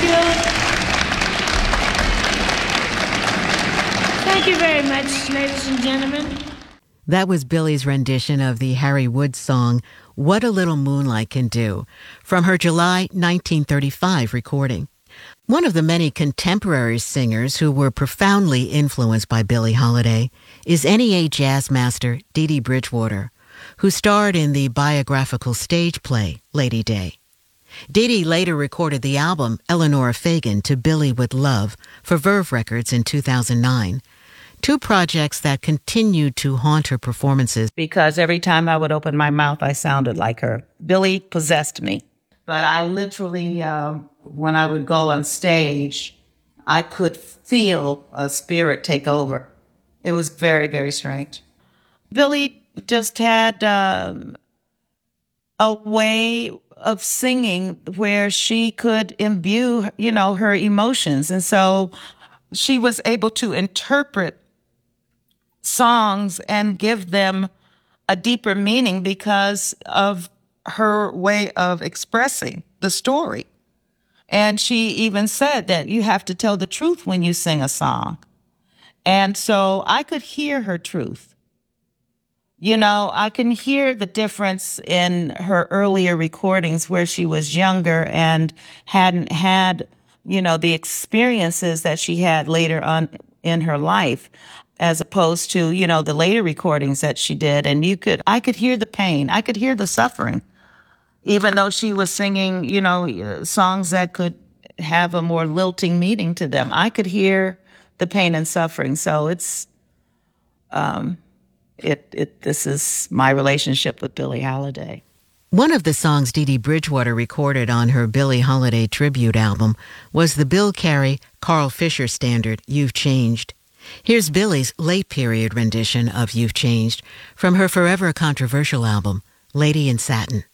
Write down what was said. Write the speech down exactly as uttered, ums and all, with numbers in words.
you. Thank you very much, ladies and gentlemen. That was Billy's rendition of the Harry Woods song, What a Little Moonlight Can Do, from her July nineteen thirty-five recording. One of the many contemporary singers who were profoundly influenced by Billie Holiday is N E A jazz master Dee Dee Bridgewater, who starred in the biographical stage play Lady Day. Dee Dee later recorded the album Eleanor Fagan to Billy with Love for Verve Records in two thousand nine, two projects that continued to haunt her performances. Because every time I would open my mouth, I sounded like her. Billie possessed me. But I literally, uh, when I would go on stage, I could feel a spirit take over. It was very, very strange. Billie just had uh, a way of singing where she could imbue, you know, her emotions. And so she was able to interpret songs and give them a deeper meaning because of her way of expressing the story. And she even said that you have to tell the truth when you sing a song. And so I could hear her truth. You know, I can hear the difference in her earlier recordings where she was younger and hadn't had, you know, the experiences that she had later on in her life, as opposed to, you know, the later recordings that she did. And you could, I could hear the pain. I could hear the suffering, even though she was singing, you know, songs that could have a more lilting meaning to them. I could hear the pain and suffering. So it's, um, it, it, this is my relationship with Billie Holiday. One of the songs Dee Dee Bridgewater recorded on her Billie Holiday tribute album was the Bill Carey, Carl Fisher standard, You've Changed. Here's Billie's late-period rendition of You've Changed from her forever controversial album, Lady in Satin.